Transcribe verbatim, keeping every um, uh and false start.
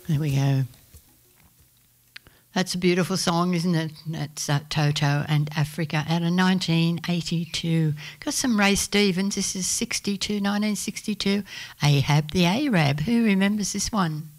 There we go. That's a beautiful song, isn't it? That's uh, Toto and Africa out of nineteen eighty-two. Got some Ray Stevens. This is sixty-two, nineteen sixty-two. Ahab the Arab. Who remembers this one?